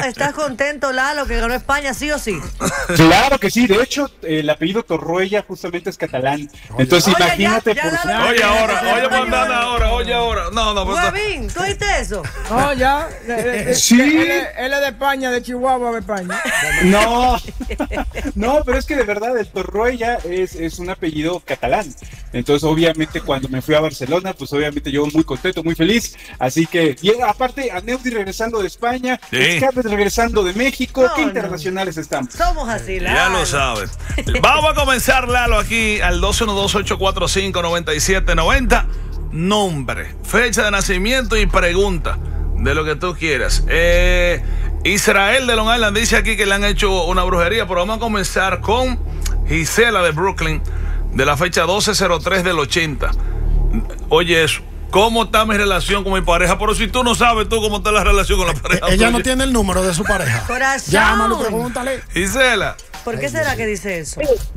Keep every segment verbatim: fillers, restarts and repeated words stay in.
¿estás contento, Lalo, que ganó España, sí o sí? Claro que sí, de hecho, el apellido Torroella justamente es catalán. Entonces, oye, imagínate. Ya, ya, por... Lalo, Oye ahora, oye mandando ahora, oye ahora. No, no, pues. Guavín, ¿tú oíste eso? No, ya. Sí. Él, él es de España, de Chihuahua, de España. No, no, pero es que de verdad el Torroella es, es un apellido catalán. Entonces, obviamente, cuando me fui a Barcelona, pues obviamente yo muy contento, muy feliz. Así que, y aparte, a Neudi regresando de España, Sí. Escapes regresando de México, No, qué no. internacionales estamos. Somos así, Lalo. Ya lo sabes. Vamos a comenzar, Lalo, aquí al dos uno dos, ocho cuatro cinco, nueve siete nueve cero. Nombre, fecha de nacimiento y pregunta de lo que tú quieras. Eh, Israel de Long Island dice aquí que le han hecho una brujería, pero vamos a comenzar con Gisela de Brooklyn, de la fecha doce cero tres del ochenta. Oye, eso. ¿Cómo está mi relación con mi pareja? Pero si tú no sabes tú cómo está la relación con la pareja. Ella tuya. no tiene el número de su pareja. Corazón. Llámalo, pregúntale. Gisela, ¿Por qué será que dice eso?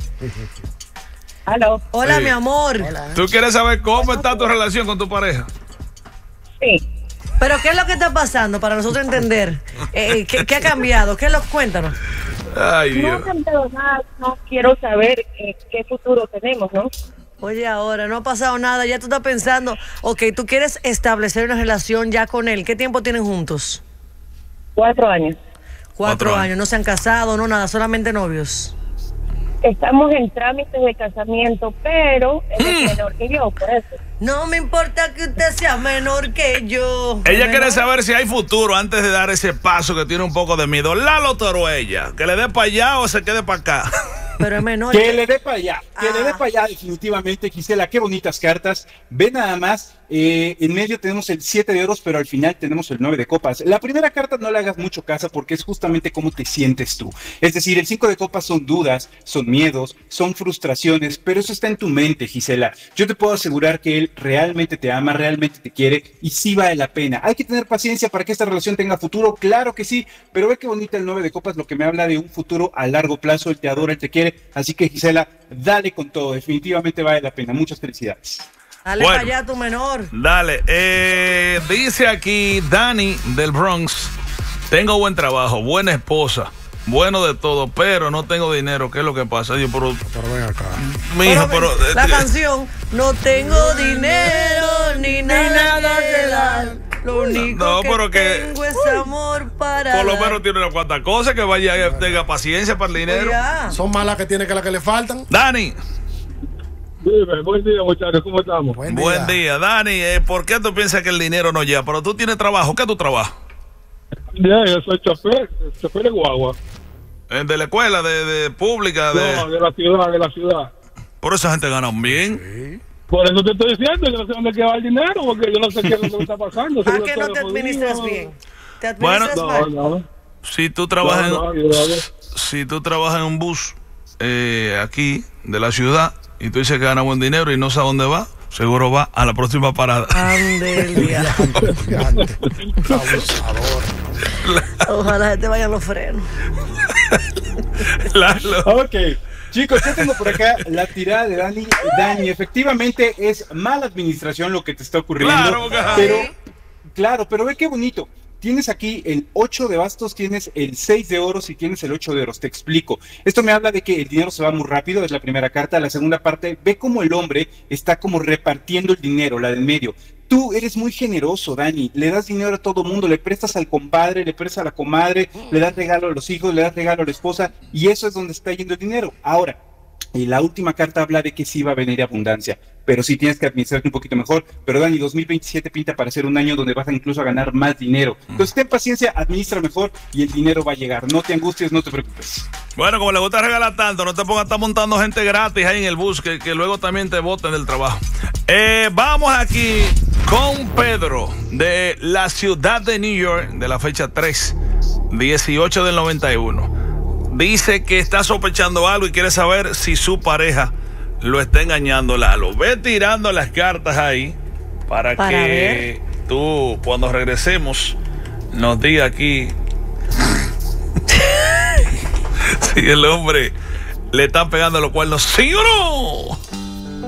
¿Aló? Hola, Sí. mi amor. ¿tú quieres saber cómo está tu relación con tu pareja? Sí. ¿Pero qué es lo que está pasando para nosotros entender? Eh, ¿qué, ¿Qué ha cambiado? ¿Qué es lo? Cuéntanos. Ay, No ha Dios. cambiado nada, no quiero saber eh, qué futuro tenemos, ¿no? Oye, ahora no ha pasado nada, ya tú estás pensando, ok, tú quieres establecer una relación ya con él. ¿Qué tiempo tienen juntos? Cuatro años. Cuatro, Cuatro años. años. No se han casado, no nada, solamente novios. Estamos en trámites de casamiento, pero él es menor que yo, por eso. No me importa que usted sea menor que yo. Ella Menor. quiere saber si hay futuro antes de dar ese paso que tiene un poco de miedo. Lalo Torroella, que le dé para allá o se quede para acá. Pero es menor. Que le dé para allá, que le dé Ah. para allá definitivamente, Gisela, qué bonitas cartas. Ve nada más, eh, en medio tenemos el siete de oros, pero al final tenemos el nueve de copas. La primera carta no le hagas mucho caso porque es justamente cómo te sientes tú. Es decir, el cinco de copas son dudas, son miedos, son frustraciones, pero eso está en tu mente, Gisela. Yo te puedo asegurar que él realmente te ama, realmente te quiere y sí vale la pena. Hay que tener paciencia para que esta relación tenga futuro, claro que sí, pero ve qué bonita el nueve de copas, lo que me habla de un futuro a largo plazo. Él te adora, él te quiere. Así que, Gisela, dale con todo, definitivamente vale la pena. Muchas felicidades. Dale Bueno. para allá tu menor. Dale, eh, dice aquí Dani del Bronx, tengo buen trabajo, buena esposa, bueno de todo, pero no tengo dinero. ¿Qué es lo que pasa? Yo, pero, Pero ven acá. mija, pero, la eh, canción, no tengo dinero ni nada, nada que que dar. dar. Lo único No, que pero que- tengo es amor para por lo dar. menos tiene una cuanta cosa que vaya, tenga paciencia para el dinero. Ya. Son más las que tiene que las que le faltan. Dani, Dime, buen día, muchachos, ¿cómo estamos? Buen buen día. Dani, eh, ¿por qué tú piensas que el dinero no llega? Pero tú tienes trabajo, ¿qué tú trabajas? Bien, yo soy chofer, chofer de guagua. Eh, ¿De la escuela, de, de pública? De... No, de la ciudad, de la ciudad. Por esa gente gana bien. Por eso te estoy diciendo, yo no sé dónde queda el dinero, porque yo no sé qué es lo que está pasando. ¿A Si que yo no estoy te administras jodido. bien? ¿Te Bueno, administras No, mal? no. Si tú trabajas, No, no, en, yo no. si tú trabajas en un bus eh, aquí de la ciudad y tú dices que gana buen dinero y no sabes dónde va, seguro va a la próxima parada. Ande el día. Gigante. Abusador. Ojalá se te vayan los frenos. Lalo. Ok, chicos, yo tengo por acá la tirada de Dani. Dani, efectivamente es mala administración lo que te está ocurriendo. Claro, porque- pero, claro, pero ve qué bonito. Tienes aquí el ocho de bastos, tienes el seis de oros y tienes el ocho de oros. Te explico. Esto me habla de que el dinero se va muy rápido, es la primera carta. La segunda parte, ve cómo el hombre está como repartiendo el dinero, la del medio. Tú eres muy generoso, Dani. Le das dinero a todo mundo, le prestas al compadre, le prestas a la comadre, le das regalo a los hijos, le das regalo a la esposa, y eso es donde está yendo el dinero. Ahora, y la última carta habla de que sí va a venir abundancia, pero sí tienes que administrarte un poquito mejor. Pero Dani, dos mil veintisiete pinta para ser un año donde vas a incluso a ganar más dinero. Entonces ten paciencia, administra mejor y el dinero va a llegar. No te angusties, no te preocupes. Bueno, como le gusta regalar tanto, no te pongas a estar montando gente gratis ahí en el bus, que, que luego también te boten del trabajo. Eh, vamos aquí con Pedro, de la ciudad de New York, de la fecha tres, dieciocho del noventa y uno. Dice que está sospechando algo y quiere saber si su pareja lo está engañando. Lalo, ve tirando las cartas ahí para, Para que ver. tú, cuando regresemos, nos diga aquí si el hombre le están pegando los cuernos, ¿sí o no?